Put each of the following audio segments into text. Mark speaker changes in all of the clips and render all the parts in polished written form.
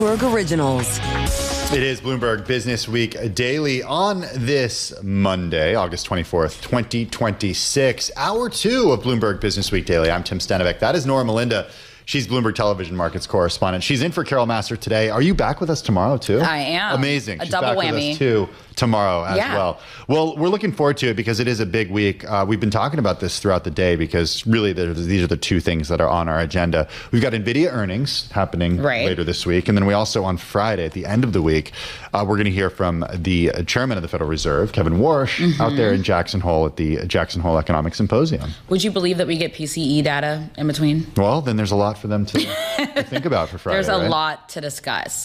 Speaker 1: Bloomberg Originals.
Speaker 2: It is Bloomberg Business Week Daily on this Monday, August 24th, 2026. Hour 2 of Bloomberg Business Week Daily. I'm Tim Stanovic. That is Nora Melinda. She's Bloomberg Television Markets correspondent. She's in for Carol Master today. Are you back with us tomorrow, too?
Speaker 3: I am.
Speaker 2: Amazing.
Speaker 3: A
Speaker 2: She's
Speaker 3: double
Speaker 2: back
Speaker 3: whammy.
Speaker 2: with us, too, tomorrow as well. Well, we're looking forward to it because it is a big week. We've been talking about this throughout the day because really these are the two things that are on our agenda. We've got NVIDIA earnings happening later this week. And then we also, on Friday, at the end of the week, we're going to hear from the chairman of the Federal Reserve, Kevin Warsh, out there in Jackson Hole at the Jackson Hole Economic Symposium.
Speaker 3: Would you believe that we get PCE data in between?
Speaker 2: Well, then there's a lot for them to think about for Friday.
Speaker 3: There's a lot to discuss.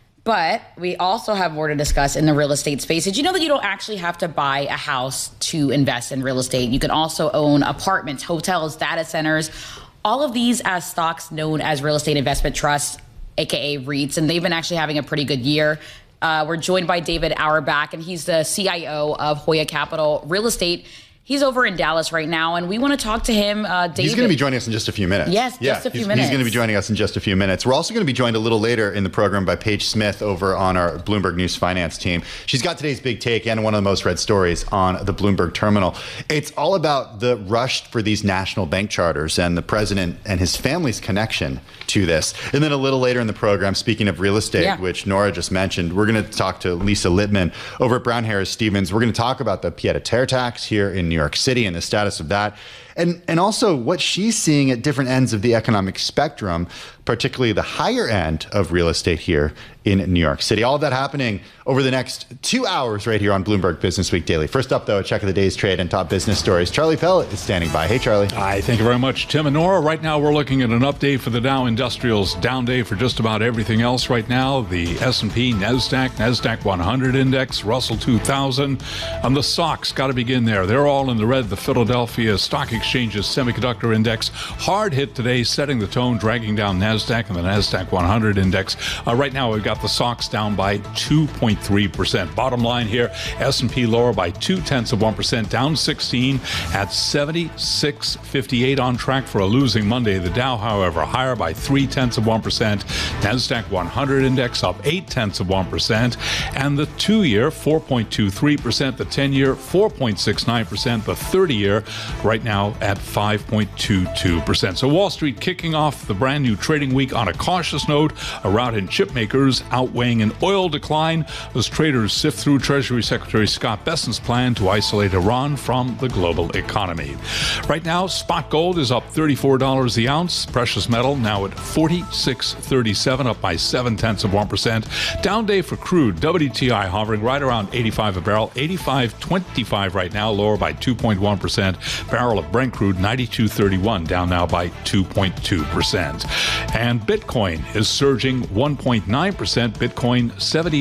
Speaker 3: But we also have more to discuss in the real estate space. Did you know that you don't actually have to buy a house to invest in real estate? You can also own apartments, hotels, data centers, all of these as stocks known as real estate investment trusts, aka REITs, and they've been actually having a pretty good year. We're joined by David Auerbach, and he's the CIO of Hoya Capital Real Estate. He's over in Dallas right now, and we want to talk to him. David.
Speaker 2: He's going to be joining us in just a few minutes.
Speaker 3: Yes, just a few minutes.
Speaker 2: He's going to be joining us in just a few minutes. We're also going to be joined a little later in the program by Paige Smith over on our Bloomberg News Finance team. She's got today's big take and one of the most read stories on the Bloomberg terminal. It's all about the rush for these national bank charters and the president and his family's connection to this. And then a little later in the program, speaking of real estate, which Nora just mentioned, we're going to talk to Lisa Littman over at Brown Harris Stevens. We're going to talk about the pied-à-terre tax here in New York City and the status of that, and also what she's seeing at different ends of the economic spectrum, particularly the higher end of real estate here in New York City. All of that happening over the next 2 hours right here on Bloomberg Business Week Daily. First up, though, a check of the day's trade and top business stories. Charlie Pellet is standing by. Hey, Charlie.
Speaker 4: Hi, thank you very much, Tim and Nora. Right now, we're looking at an update for the Dow Industrials. Down day for just about everything else right now. The S&P, NASDAQ 100 index, Russell 2000, and the SOX got to begin there. They're all in the red. The Philadelphia Stock Exchange's semiconductor index hard hit today, setting the tone, dragging down NASDAQ and the NASDAQ 100 index. Right now, we've got the SOX down by 2.3%. Bottom line here, S&P lower by 0.2%, down 16 at 76.58, on track for a losing Monday. The Dow, however, higher by 0.3%. NASDAQ 100 index up 0.8%, and the 2-year 4.23%, the 10-year 4.69%, the 30-year right now at 5.22%. So Wall Street kicking off the brand new trading week on a cautious note, a rout in chip makers outweighing an oil decline as traders sift through Treasury Secretary Scott Bessent's plan to isolate Iran from the global economy. Right now, spot gold is up $34 the ounce. Precious metal now at $46.37, up by 0.7%. Down day for crude. WTI hovering right around 85 a barrel, 85.25 right now, lower by 2.1%. Barrel of Brent crude 92.31, down now by 2.2%. And Bitcoin is surging 1.9%. Bitcoin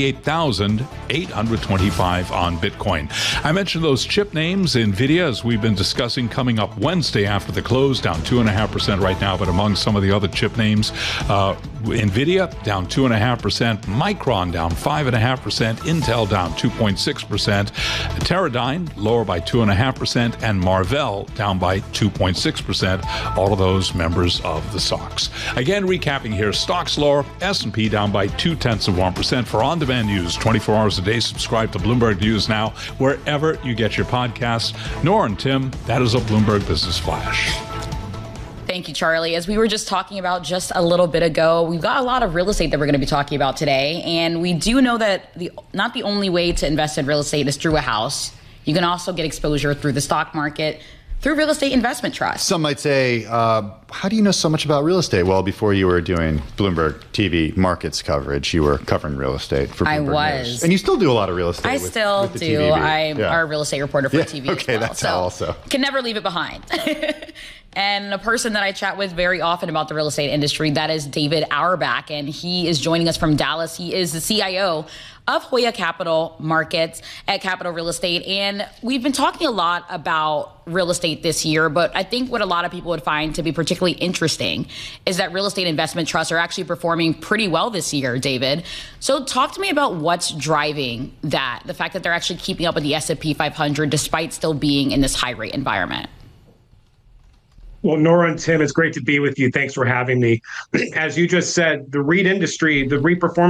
Speaker 4: 78,825 on Bitcoin. I mentioned those chip names, NVIDIA, as we've been discussing, coming up Wednesday after the close, down 2.5% right now. But among some of the other chip names, NVIDIA down 2.5%, Micron down 5.5%, Intel down 2.6%, Teradyne lower by 2.5%, and Marvell down by 2.6%. All of those members of the SOX. Again, recapping here, stocks lower, S&P down by 0.2%. For on-demand news 24 hours a day, subscribe to Bloomberg News Now wherever you get your podcasts. Nora and Tim, that is a Bloomberg Business Flash.
Speaker 3: Thank you, Charlie. As we were just talking about just a little bit ago, we've got a lot of real estate that we're going to be talking about today. And we do know that not the only way to invest in real estate is through a house. You can also get exposure through the stock market, through real estate investment trusts.
Speaker 2: Some might say, how do you know so much about real estate? Well, before you were doing Bloomberg TV markets coverage, you were covering real estate for Bloomberg
Speaker 3: I was.
Speaker 2: News. And you still do a lot of real estate.
Speaker 3: I still do. I'm our real estate reporter for TV
Speaker 2: okay,
Speaker 3: as well.
Speaker 2: That's also.
Speaker 3: Can never leave it behind. And a person that I chat with very often about the real estate industry, that is David Auerbach, and he is joining us from Dallas. He is the CIO of Hoya Capital Markets at Capital Real Estate. And we've been talking a lot about real estate this year, but I think what a lot of people would find to be particularly interesting is that real estate investment trusts are actually performing pretty well this year, David. So talk to me about what's driving that, the fact that they're actually keeping up with the S&P 500 despite still being in this high rate environment.
Speaker 1: Well, Nora and Tim, it's great to be with you. Thanks for having me. As you just said, the REIT industry, the REIT performance